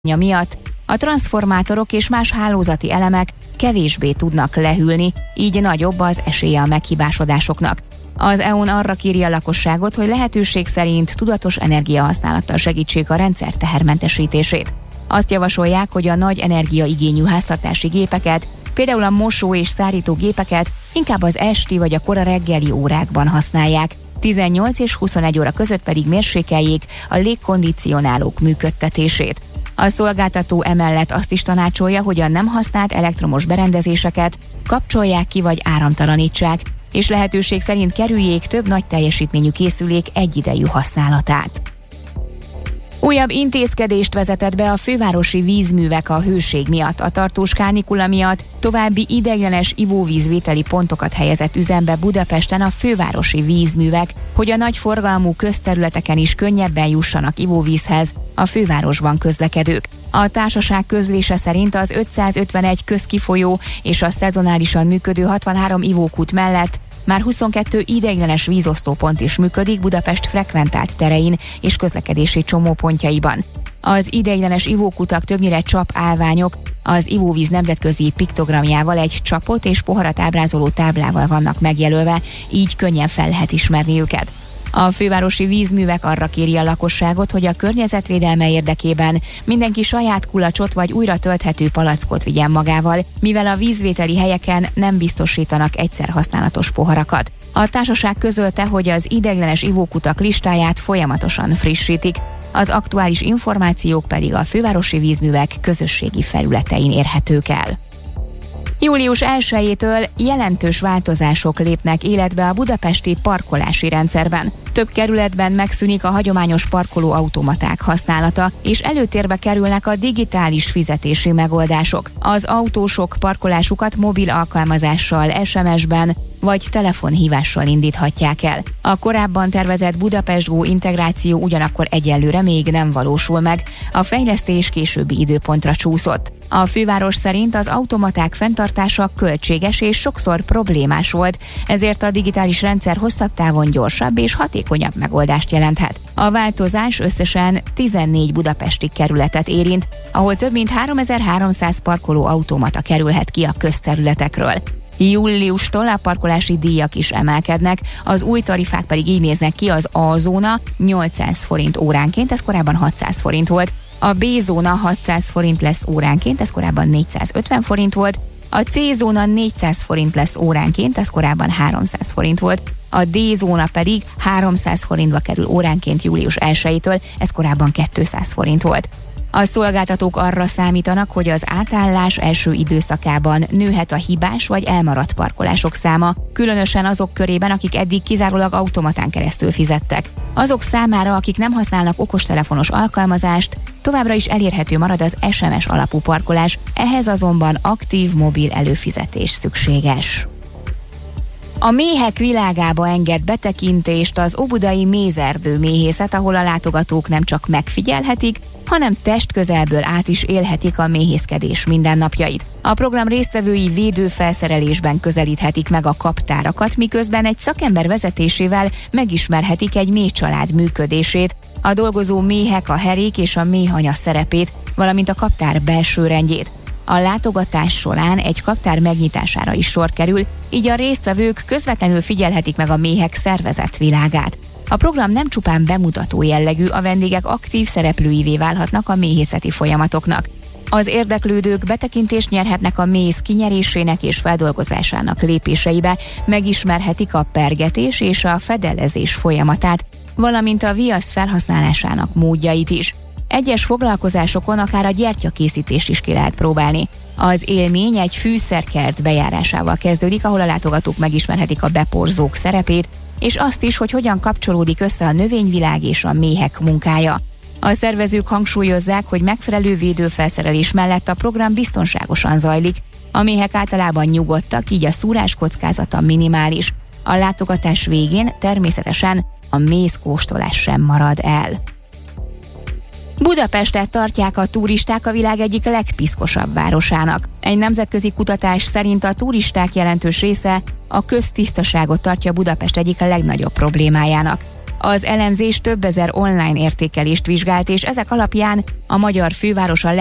miatt a transzformátorok és más hálózati elemek kevésbé tudnak lehűlni, így nagyobb az esélye a meghibásodásoknak. Az EON arra kéri a lakosságot, hogy lehetőség szerint tudatos energiahasználattal segítsék a rendszer tehermentesítését. Azt javasolják, hogy a nagy energiaigényű háztartási gépeket, például a mosó- és szárítógépeket inkább az esti vagy a kora reggeli órákban használják, 18 és 21 óra között pedig mérsékeljék a légkondicionálók működtetését. A szolgáltató emellett azt is tanácsolja, hogy a nem használt elektromos berendezéseket kapcsolják ki vagy áramtalanítsák, és lehetőség szerint kerüljék több nagy teljesítményű készülék egyidejű használatát. Újabb intézkedést vezetett be a fővárosi vízművek a hőség miatt. A tartós kánikula miatt további ideiglenes ivóvízvételi pontokat helyezett üzembe Budapesten a fővárosi vízművek, hogy a nagy forgalmú közterületeken is könnyebben jussanak ivóvízhez a fővárosban közlekedők. A társaság közlése szerint az 551 közkifolyó és a szezonálisan működő 63 ivókút mellett már 22 ideiglenes vízosztópont is működik Budapest frekventált terein és közlekedési csomópontjaiban. Az ideiglenes ivókutak többnyire csapállványok, az ivóvíz nemzetközi piktogramjával egy csapot és poharat ábrázoló táblával vannak megjelölve, így könnyen fel lehet ismerni őket. A fővárosi vízművek arra kéri a lakosságot, hogy a környezetvédelme érdekében mindenki saját kulacsot vagy újra tölthető palackot vigyen magával, mivel a vízvételi helyeken nem biztosítanak egyszer használatos poharakat. A társaság közölte, hogy az ideiglenes ivókutak listáját folyamatosan frissítik, az aktuális információk pedig a fővárosi vízművek közösségi felületein érhetők el. Július 1-től jelentős változások lépnek életbe a budapesti parkolási rendszerben. Több kerületben megszűnik a hagyományos parkolóautomaták használata, és előtérbe kerülnek a digitális fizetési megoldások. Az autósok parkolásukat mobil alkalmazással, SMS-ben vagy telefonhívással indíthatják el. A korábban tervezett Budapest Go integráció ugyanakkor egyelőre még nem valósul meg, a fejlesztés későbbi időpontra csúszott. A főváros szerint az automaták fenntartása költséges és sokszor problémás volt, ezért a digitális rendszer hosszabb távon gyorsabb és hatékonyabb megoldást jelenthet. A változás összesen 14 budapesti kerületet érint, ahol több mint 3300 parkoló automata kerülhet ki a közterületekről. Júliustól a parkolási díjak is emelkednek, az új tarifák pedig így néznek ki: az A-zóna 800 forint óránként, ez korábban 600 forint volt, a B-zóna 600 forint lesz óránként, ez korábban 450 forint volt, a C-zóna 400 forint lesz óránként, ez korábban 300 forint volt, a D-zóna pedig 300 forintba kerül óránként július 1-től, ez korábban 200 forint volt. A szolgáltatók arra számítanak, hogy az átállás első időszakában nőhet a hibás vagy elmaradt parkolások száma, különösen azok körében, akik eddig kizárólag automatán keresztül fizettek. Azok számára, akik nem használnak okostelefonos alkalmazást, továbbra is elérhető marad az SMS alapú parkolás, ehhez azonban aktív mobil előfizetés szükséges. A méhek világába enged betekintést az óbudai Mézerdő méhészet, ahol a látogatók nem csak megfigyelhetik, hanem testközelből át is élhetik a méhészkedés mindennapjait. A program résztvevői védőfelszerelésben közelíthetik meg a kaptárakat, miközben egy szakember vezetésével megismerhetik egy méhcsalád működését, a dolgozó méhek, a herék és a méhanya szerepét, valamint a kaptár belső rendjét. A látogatás során egy kaptár megnyitására is sor kerül, így a résztvevők közvetlenül figyelhetik meg a méhek szervezett világát. A program nem csupán bemutató jellegű, a vendégek aktív szereplőivé válhatnak a méhészeti folyamatoknak. Az érdeklődők betekintést nyerhetnek a méz kinyerésének és feldolgozásának lépéseibe, megismerhetik a pergetés és a fedellezés folyamatát, valamint a viasz felhasználásának módjait is. Egyes foglalkozásokon akár a gyertyakészítést is ki lehet próbálni. Az élmény egy fűszerkert bejárásával kezdődik, ahol a látogatók megismerhetik a beporzók szerepét, és azt is, hogy hogyan kapcsolódik össze a növényvilág és a méhek munkája. A szervezők hangsúlyozzák, hogy megfelelő védőfelszerelés mellett a program biztonságosan zajlik. A méhek általában nyugodtak, így a szúrás kockázata minimális. A látogatás végén természetesen a mézkóstolás sem marad el. Budapestet tartják a turisták a világ egyik legpiszkosabb városának. Egy nemzetközi kutatás szerint a turisták jelentős része a köztisztaságot tartja Budapest egyik a legnagyobb problémájának. Az elemzés több ezer online értékelést vizsgált, és ezek alapján a magyar főváros a